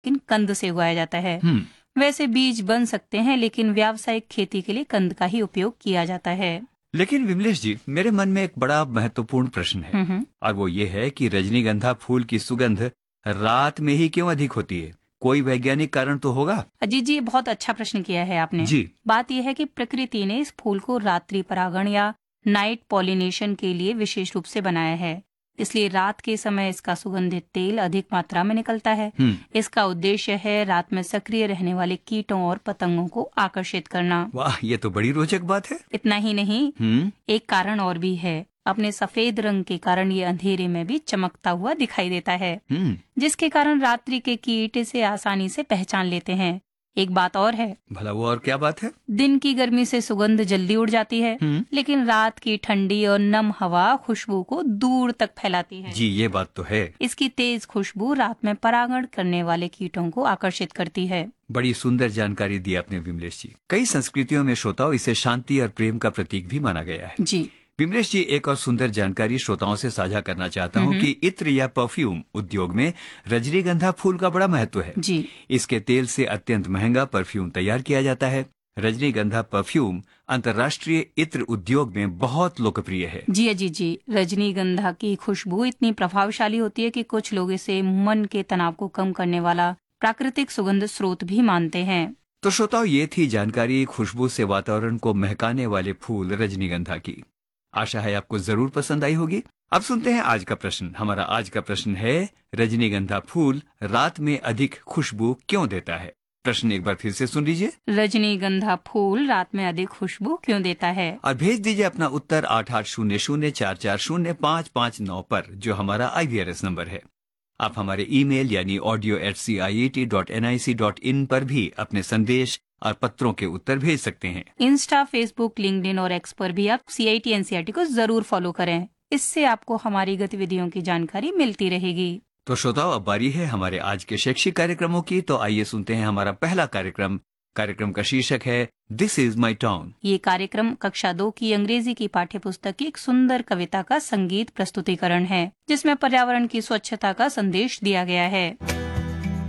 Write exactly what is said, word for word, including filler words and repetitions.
लेकिन कंद से उगाया जाता है। हम्म वैसे बीज बन सकते हैं, लेकिन व्यावसायिक खेती के लिए कंद का ही उपयोग किया जाता है। लेकिन विमलेश जी, मेरे मन में एक बड़ा महत्वपूर्ण प्रश्न है, हम्म और वो ये है कि रजनीगंधा फूल की सुगंध रात में ही क्यों अधिक होती है? कोई वैज्ञानिक कारण तो होगा? अजीत जी, बहुत अच्छा प्रश्न किया है आपने। जी। बात यह है कि प्रकृति ने इस फूल को रात्रि परागण या नाइट पॉलिनेशन के लिए विशेष रूप से बनाया है, इसलिए रात के समय इसका सुगंधित तेल अधिक मात्रा में निकलता है। हम्म इसका उद्देश्य है रात में सक्रिय रहने वाले कीटों और पतंगों को आकर्षित करना। वाह, ये तो बड़ी रोचक बात है। इतना ही नहीं, हम्म एक कारण और भी है। अपने सफेद रंग के कारण ये अंधेरे में भी चमकता हुआ दिखाई देता है, हम्म जिसके कारण रात्रि के कीट इसे आसानी से पहचान लेते हैं। एक बात और है, भला वो और क्या बात है? दिन की गर्मी से सुगंध जल्दी उड़ जाती है, हम्म लेकिन रात की ठंडी और नम हवा खुशबू को दूर तक फैलाती है। जी, ये बात तो है। इसकी तेज खुशबू रात में परागण करने वाले कीटों को आकर्षित करती है। बड़ी सुंदर जानकारी दी आपने विमलेश जी। कई संस्कृतियों में श्रोताओं इसे शांति और प्रेम का प्रतीक भी माना गया है। जी। विमलेश जी, एक और सुंदर जानकारी श्रोताओं से साझा करना चाहता हूँ कि इत्र या परफ्यूम उद्योग में रजनीगंधा फूल का बड़ा महत्व है। जी। इसके तेल से अत्यंत महंगा परफ्यूम तैयार किया जाता है। रजनीगंधा परफ्यूम अंतर्राष्ट्रीय इत्र उद्योग में बहुत लोकप्रिय है। जी अजीत जी, रजनीगंधा की खुशबू इतनी प्रभावशाली होती है कि कुछ लोग इसे मन के तनाव को कम करने वाला प्राकृतिक सुगंध स्रोत भी मानते हैं। तो श्रोताओं, ये थी जानकारी खुशबू से वातावरण को महकाने वाले फूल रजनीगंधा की। आशा है आपको जरूर पसंद आई होगी। अब सुनते हैं आज का प्रश्न। हमारा आज का प्रश्न है, रजनीगंधा फूल रात में अधिक खुशबू क्यों देता है? प्रश्न एक बार फिर से सुन लीजिए। रजनीगंधा फूल रात में अधिक खुशबू क्यों देता है? और भेज दीजिए अपना उत्तर आठ आठ शून्य शून्य चार चार शून्य पाँच पाँच नौ पर, जो हमारा आई वी आर एस नंबर है। आप हमारे ईमेल यानी audio eight C I E T dot N I C dot in पर भी अपने संदेश और पत्रों के उत्तर भेज सकते हैं। इंस्टा, फेसबुक, लिंक्डइन और एक्स पर भी आप सी I T N C R T को जरूर फॉलो करें। इससे आपको हमारी गतिविधियों की जानकारी मिलती रहेगी। तो श्रोताओं, अब बारी है हमारे आज के शैक्षिक कार्यक्रमों की। तो आइए सुनते हैं हमारा पहला कार्यक्रम। कार्यक्रम का शीर्षक है दिस इज माई टाउन। ये कार्यक्रम कक्षा दो की अंग्रेजी की पाठ्य पुस्तक की एक सुंदर कविता का संगीत प्रस्तुतिकरण है, जिसमें पर्यावरण की स्वच्छता का संदेश दिया गया है।